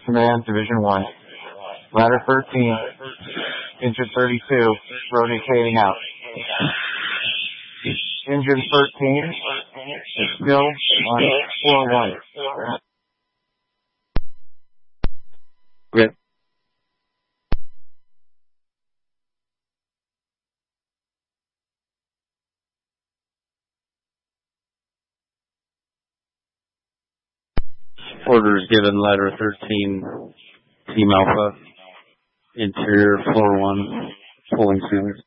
Command, Division 1. Ladder 13, engine 32, rotating out. Engine 13 is still on floor 1. Okay. Orders given, ladder 13, Team Alpha, interior floor 1, pulling sooners.